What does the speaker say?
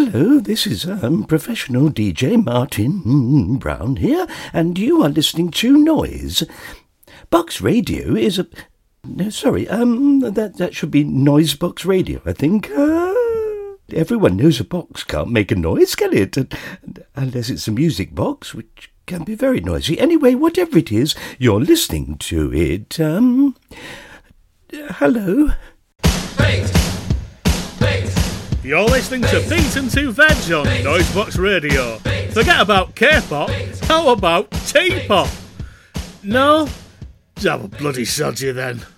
Hello, this is professional DJ Martin Brown here, and you are listening to Noise. Box Radio is a... No, sorry, that should be Noise Box Radio, I think. Everyone knows a box can't make a noise, can it? Unless it's a music box, which can be very noisy. Anyway, whatever it is, you're listening to it. Hello? You're listening to Beat and 2 Veg on Noisebox Radio. Forget about K-pop, how about T-pop? No? Have a bloody sod you then.